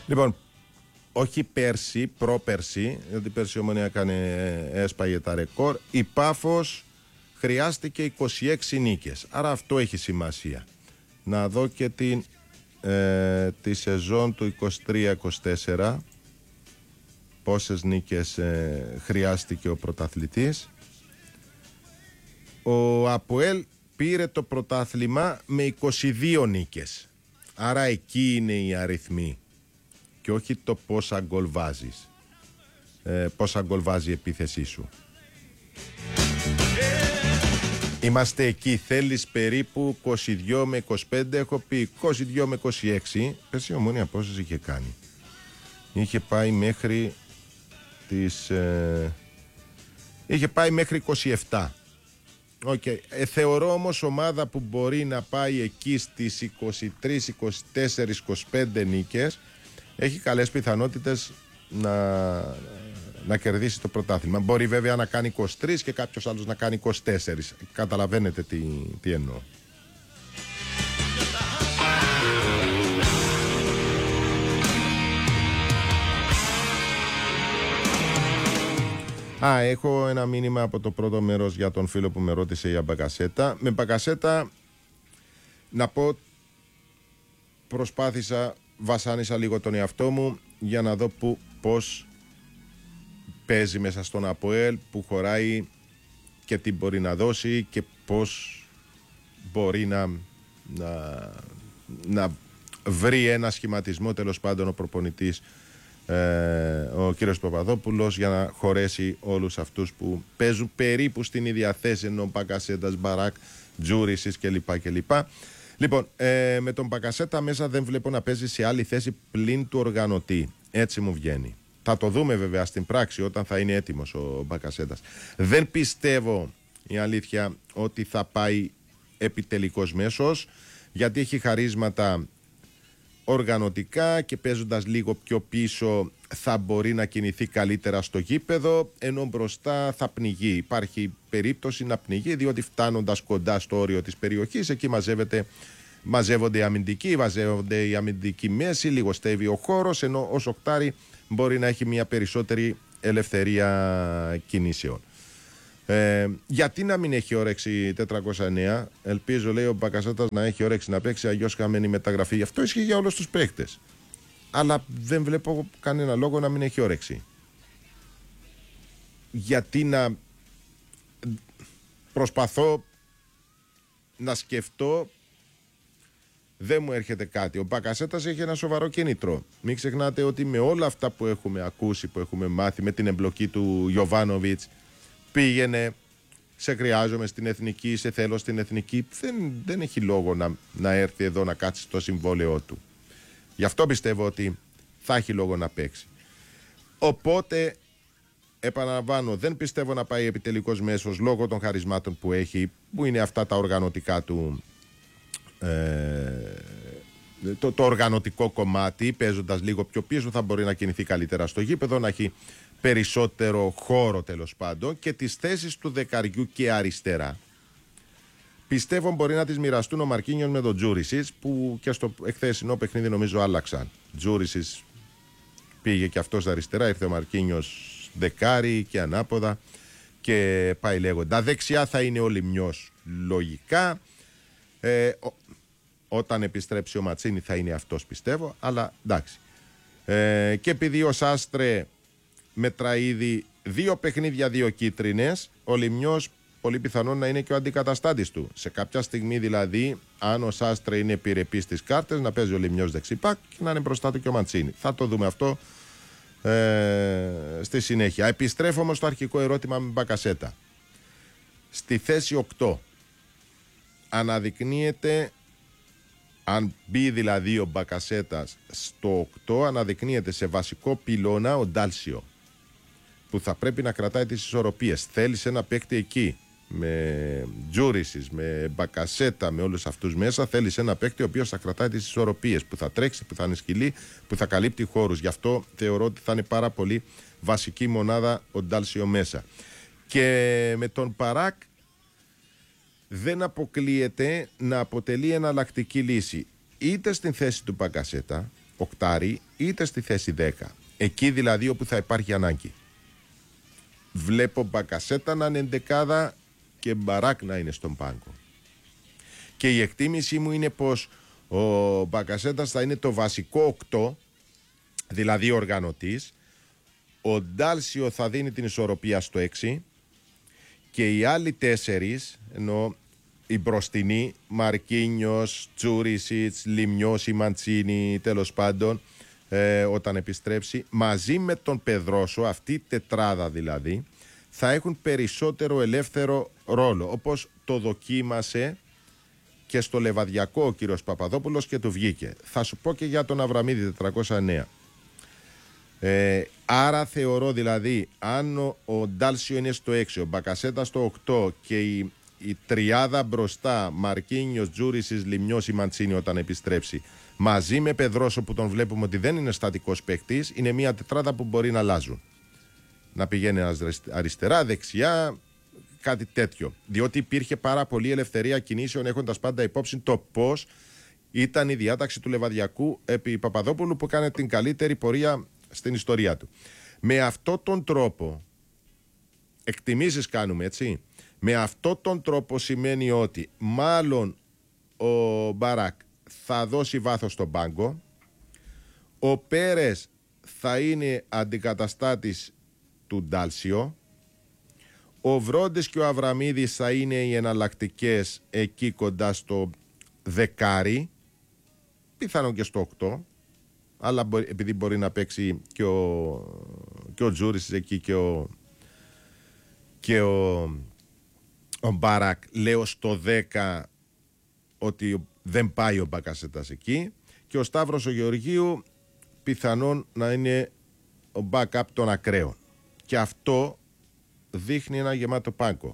Λοιπόν, όχι πέρσι, πρόπερσι, γιατί πέρσι η Ομόνοια έσπαγε τα ρεκόρ. Η Πάφος χρειάστηκε 26 νίκες. Άρα αυτό έχει σημασία. Να δω και τη σεζόν του 23-24. Πόσες νίκες χρειάστηκε ο πρωταθλητής. Ο ΑΠΟΕΛ πήρε το πρωτάθλημα με 22 νίκες. Άρα εκεί είναι οι αριθμοί και όχι το πόσα γκολ βάζεις, πόσα γκολ βάζει η επίθεσή σου. Είμαστε εκεί. Θέλεις περίπου 22 με 25. Έχω πει 22 με 26. Πες η Ομόνοια πόσες είχε κάνει. Είχε πάει μέχρι είχε πάει μέχρι 27. Okay. Θεωρώ όμως ομάδα που μπορεί να πάει εκεί στις 23, 24, 25 νίκες έχει καλές πιθανότητες να κερδίσει το πρωτάθλημα. Μπορεί βέβαια να κάνει 23 και κάποιος άλλος να κάνει 24. Καταλαβαίνετε τι εννοώ. Έχω ένα μήνυμα από το πρώτο μέρος για τον φίλο που με ρώτησε για Μπακασέτα. Με Μπακασέτα, να πω, βασάνισα λίγο τον εαυτό μου για να δω πώς παίζει μέσα στον ΑΠΟΕΛ, που χωράει και τι μπορεί να δώσει και πώς μπορεί να βρει ένα σχηματισμό, τέλος πάντων, ο προπονητής, ο κύριος Παπαδόπουλος, για να χωρέσει όλους αυτούς που παίζουν περίπου στην ίδια θέση, ενώ Μπακασέτας, Μπαράκ, Τζούρισης κλπ. Λοιπόν, με τον Μπακασέτα μέσα δεν βλέπω να παίζει σε άλλη θέση πλην του οργανωτή. Έτσι μου βγαίνει. Θα το δούμε βέβαια στην πράξη όταν θα είναι έτοιμος ο Μπακασέτας. Δεν πιστεύω, η αλήθεια, ότι θα πάει επιτελικός μέσος, γιατί έχει χαρίσματα οργανωτικά και παίζοντας λίγο πιο πίσω θα μπορεί να κινηθεί καλύτερα στο γήπεδο, ενώ μπροστά θα πνιγεί. Υπάρχει περίπτωση να πνιγεί, διότι φτάνοντας κοντά στο όριο της περιοχής, εκεί μαζεύονται οι αμυντικοί, μαζεύονται οι αμυντικοί μέση, λιγοστεύει ο χώρος, ενώ ο σοκτάρι μπορεί να έχει μια περισσότερη ελευθερία κινήσεων. Γιατί να μην έχει όρεξη 409? Ελπίζω, λέει ο Μπακασέτας, να έχει όρεξη να παίξει, αλλιώς χαμένη μεταγραφή. Γι' αυτό ισχύει για όλους τους παίκτες. Αλλά δεν βλέπω κανένα λόγο να μην έχει όρεξη. Γιατί να προσπαθώ να σκεφτώ, δεν μου έρχεται κάτι. Ο Μπακασέτας έχει ένα σοβαρό κίνητρο. Μην ξεχνάτε ότι με όλα αυτά που έχουμε ακούσει, που έχουμε μάθει, με την εμπλοκή του Γιοβάνοβιτς, πήγαινε, σε χρειάζομαι στην εθνική, σε θέλω στην εθνική, δεν έχει λόγο να έρθει εδώ να κάτσει στο συμβόλαιό του. Γι' αυτό πιστεύω ότι θα έχει λόγο να παίξει. Οπότε, επαναλαμβάνω, δεν πιστεύω να πάει επιτελικός μέσος λόγω των χαρισμάτων που έχει, που είναι αυτά τα οργανωτικά του, το οργανωτικό κομμάτι. Παίζοντας λίγο πιο πίσω θα μπορεί να κινηθεί καλύτερα στο γήπεδο, να έχει περισσότερο χώρο, τέλος πάντων, και τις θέσεις του δεκαριού και αριστερά πιστεύω μπορεί να τις μοιραστούν ο Μαρκίνιος με τον Τζούρισης, που και στο εχθεσινό παιχνίδι νομίζω άλλαξαν. Τζούρισης πήγε και αυτός αριστερά, ήρθε ο Μαρκίνιος δεκάρι και ανάποδα και πάει λέγοντα. Δεξιά θα είναι ο Λιμνιός λογικά. Όταν επιστρέψει ο Ματσίνη θα είναι αυτός, πιστεύω, αλλά εντάξει. Και επειδή ο Σάστρε μετράει ήδη 2 παιχνίδια, 2 κίτρινες, ο Λιμνιός πολύ πιθανόν να είναι και ο αντικαταστάτης του. Σε κάποια στιγμή δηλαδή, αν ο Σάστρε είναι επιρρεπής στις κάρτες, να παίζει ο Λιμνιός δεξιπάκ και να είναι μπροστά του και ο Ματσίνη. Θα το δούμε αυτό στη συνέχεια. Επιστρέφω όμως στο αρχικό ερώτημα με Μπακασέτα. Στη θέση 8 αναδεικνύεται, αν μπει δηλαδή ο Μπακασέτας στο 8, αναδεικνύεται σε βασικό πυλώνα ο Ντάλσιο, που θα πρέπει να κρατάει τις ισορροπίες. Θέλεις ένα παίκτη εκεί, με Τζούρισης, με Μπακασέτα, με όλους αυτούς μέσα. Θέλεις ένα παίκτη ο οποίος θα κρατάει τις ισορροπίες, που θα τρέξει, που θα είναι σκυλή, που θα καλύπτει χώρους. Γι' αυτό θεωρώ ότι θα είναι πάρα πολύ βασική μονάδα ο Ντάλσιο μέσα. Και με τον Παράκ δεν αποκλείεται να αποτελεί εναλλακτική λύση, είτε στην θέση του Μπακασέτα, οκτάρι, είτε στη θέση 10. Εκεί δηλαδή όπου θα υπάρχει ανάγκη. Βλέπω Μπακασέτα να είναι εντεκάδα και Μπαράκ να είναι στον πάγκο. Και η εκτίμησή μου είναι πως ο Μπακασέτας θα είναι το βασικό 8, δηλαδή οργανωτής. Ο Ντάλσιο θα δίνει την ισορροπία στο 6 και οι άλλοι 4, ενώ οι μπροστινοί, Μαρκίνιος, Τζούρισιτς, Λιμιός ή Μαντσίνη, τέλος πάντων, όταν επιστρέψει, μαζί με τον Πεδρόσο, αυτή η τετράδα δηλαδή, θα έχουν περισσότερο ελεύθερο ρόλο, όπως το δοκίμασε και στο Λεβαδιακό ο κύριος Παπαδόπουλος και του βγήκε. Θα σου πω και για τον Αβραμίδη 409. Άρα θεωρώ δηλαδή, αν ο Ντάλσιο είναι στο 6, ο Μπακασέτα στο 8 και η τριάδα μπροστά, Μαρκίνιος, Τζούρισης, Λιμιός ή Μαντσίνη όταν επιστρέψει, μαζί με Πεδρόσο που τον βλέπουμε ότι δεν είναι στατικός παίκτης, είναι μια τετράδα που μπορεί να αλλάζουν. Να πηγαίνει αριστερά, δεξιά, κάτι τέτοιο. Διότι υπήρχε πάρα πολύ ελευθερία κινήσεων, έχοντας πάντα υπόψη το πώς ήταν η διάταξη του Λεβαδιακού επί Παπαδόπουλου, που έκανε την καλύτερη πορεία στην ιστορία του. Με αυτόν τον τρόπο, εκτιμήσεις κάνουμε, έτσι. Με αυτόν τον τρόπο σημαίνει ότι μάλλον ο Μπαράκ θα δώσει βάθος στον πάγκο, ο Πέρες θα είναι αντικαταστάτης του Ντάλσιο, ο Βρόντης και ο Αβραμίδης θα είναι οι εναλλακτικές εκεί κοντά στο δεκάρι, πιθανόν και στο 8, αλλά επειδή μπορεί να παίξει και ο Τζούρις εκεί και ο Μπαράκ, λέω στο 10 ότι δεν πάει ο Μπακασέτας εκεί, και ο Σταύρος ο Γεωργίου πιθανόν να είναι ο backup των ακραίων, και αυτό δείχνει ένα γεμάτο πάγκο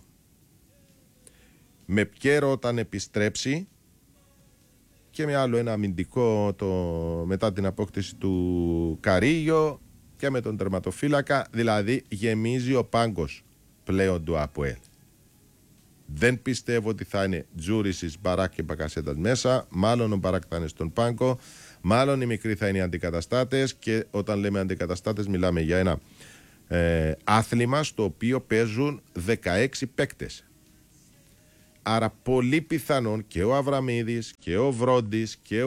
με Πιέρο όταν επιστρέψει και με άλλο ένα αμυντικό μετά την απόκτηση του Καρίγιο και με τον τερματοφύλακα. Δηλαδή γεμίζει ο πάγκος πλέον του ΑΠΟΕΛ. Δεν πιστεύω ότι θα είναι Τζούρισης, Μπαράκ και Μπακασέτας μέσα. Μάλλον ο Μπαράκ θα είναι στον πάγκο. Μάλλον οι μικροί θα είναι οι αντικαταστάτες. Και όταν λέμε αντικαταστάτες, μιλάμε για ένα άθλημα στο οποίο παίζουν 16 παίκτες. Άρα πολύ πιθανόν και ο Αβραμίδης και ο Βρόντης και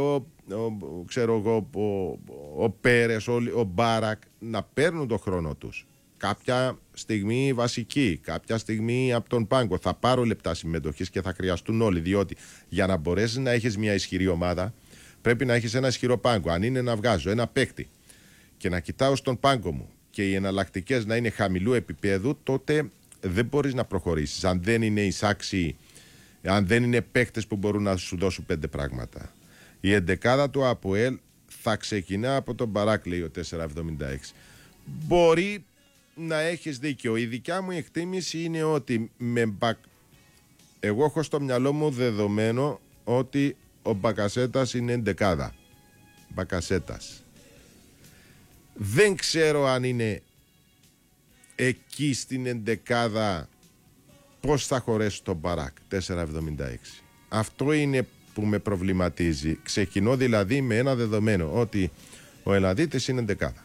ο Πέρες, ο Μπάρακ να παίρνουν το χρόνο τους. Κάποια στιγμή βασική, κάποια στιγμή από τον πάγκο. Θα πάρω λεπτά συμμετοχής και θα χρειαστούν όλοι, διότι για να μπορέσεις να έχεις μια ισχυρή ομάδα πρέπει να έχεις ένα ισχυρό πάγκο. Αν είναι να βγάζω ένα παίκτη και να κοιτάω στον πάγκο μου και οι εναλλακτικές να είναι χαμηλού επίπεδου, τότε δεν μπορείς να προχωρήσεις. Αν δεν είναι εισάξιοι, αν δεν είναι παίκτες που μπορούν να σου δώσουν 5 πράγματα. Η εντεκάδα του ΑΠΟΕΛ θα ξεκινά από τον Μπαράκ, λέει ο 476. Μπορεί να έχεις δίκιο. Η δικιά μου εκτίμηση είναι ότι εγώ έχω στο μυαλό μου δεδομένο ότι ο Μπακασέτας είναι εντεκάδα. Μπακασέτας. Δεν ξέρω αν είναι εκεί στην εντεκάδα πώς θα χωρέσει τον Μπαράκ 476. Αυτό είναι που με προβληματίζει. Ξεκινώ δηλαδή με ένα δεδομένο ότι ο Ελλαδίτης είναι εντεκάδα.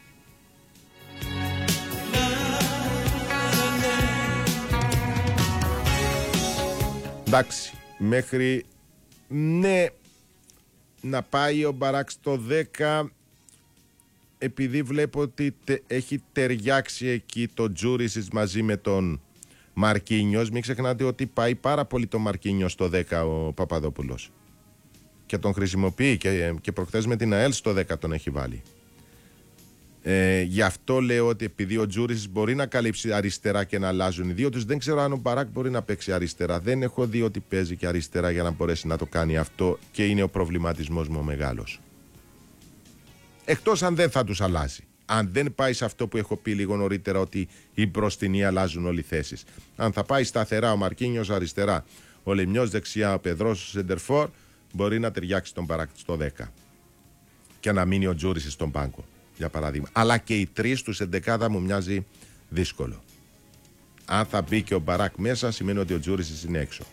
Εντάξει, μέχρι ναι να πάει ο Μπαράκ στο 10, επειδή βλέπω ότι έχει ταιριάξει εκεί το Τζούρισις μαζί με τον Μαρκίνιος. Μην ξεχνάτε ότι πάει πάρα πολύ το Μαρκίνιος στο 10 ο Παπαδόπουλος και τον χρησιμοποιεί και προχθές με την ΑΕΛ στο 10 τον έχει βάλει. Γι' αυτό λέω ότι επειδή ο Τζούρισις μπορεί να καλύψει αριστερά και να αλλάζουν οι δύο τους, δεν ξέρω αν ο Μπαράκ μπορεί να παίξει αριστερά. Δεν έχω δει ότι παίζει και αριστερά για να μπορέσει να το κάνει αυτό, και είναι ο προβληματισμός μου ο μεγάλος. Εκτός αν δεν θα τους αλλάζει. Αν δεν πάει σε αυτό που έχω πει λίγο νωρίτερα, ότι οι μπροστινοί αλλάζουν όλοι θέσεις. Αν θα πάει σταθερά ο Μαρκίνιος αριστερά, ο Λεμιός δεξιά, ο Πεδρός σεντερφόρ, μπορεί να ταιριάξει τον Μπαράκ στο 10 και να μείνει ο Τζούρισις στον πάγκο, για παράδειγμα. Αλλά και οι τρεις τους εντεκάδα μου μοιάζει δύσκολο. Αν θα μπει και ο Μπαράκ μέσα, σημαίνει ότι ο Τζούρισις είναι έξω.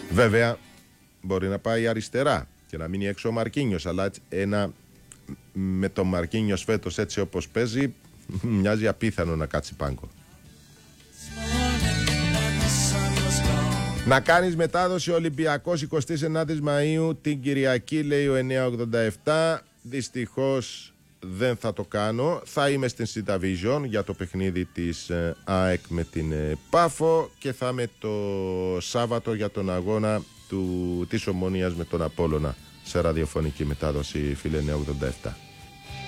Βέβαια μπορεί να πάει αριστερά και να μείνει έξω ο Μαρκίνιος, αλλά με τον Μαρκίνιος φέτος έτσι όπως παίζει μοιάζει απίθανο να κάτσει πάγκο. Να κάνεις μετάδοση Ολυμπιακός 29 Μαΐου την Κυριακή, λέει ο 987. Δυστυχώς δεν θα το κάνω. Θα είμαι στην Sita Vision για το παιχνίδι της ΑΕΚ με την Πάφο και θα είμαι το Σάββατο για τον αγώνα της Ομονίας με τον Απόλλωνα σε ραδιοφωνική μετάδοση, φίλε 987.